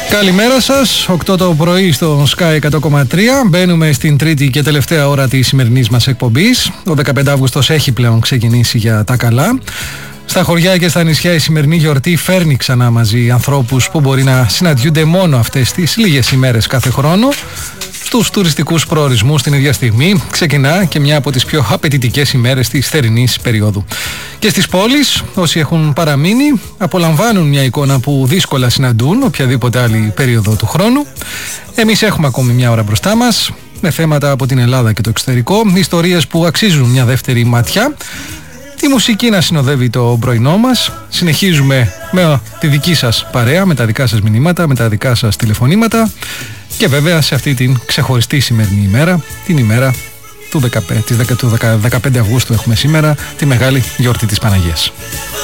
Καλημέρα σας, 8 το πρωί στο Sky 100,3. Μπαίνουμε στην τρίτη και τελευταία ώρα της σημερινής μας εκπομπής. Ο 15 Αύγουστος έχει πλέον ξεκινήσει για τα καλά. Στα χωριά και στα νησιά η σημερινή γιορτή φέρνει ξανά μαζί ανθρώπους που μπορεί να συναντιούνται μόνο αυτές τις λίγες ημέρες κάθε χρόνο. Στους τουριστικούς προορισμούς την ίδια στιγμή ξεκινά και μια από τις πιο απαιτητικές ημέρες της θερινής περίοδου. Και στις πόλεις, όσοι έχουν παραμείνει, απολαμβάνουν μια εικόνα που δύσκολα συναντούν οποιαδήποτε άλλη περίοδο του χρόνου. Εμείς έχουμε ακόμη μια ώρα μπροστά μας, με θέματα από την Ελλάδα και το εξωτερικό, ιστορίες που αξίζουν μια δεύτερη ματιά. Τη μουσική να συνοδεύει το πρωινό μας. Συνεχίζουμε με τη δική σας παρέα, με τα δικά σας μηνύματα, με τα δικά σας τηλεφωνήματα. Και βέβαια σε αυτή την ξεχωριστή σημερινή ημέρα, την ημέρα του 15 Αυγούστου έχουμε σήμερα, τη μεγάλη γιορτή της Παναγίας.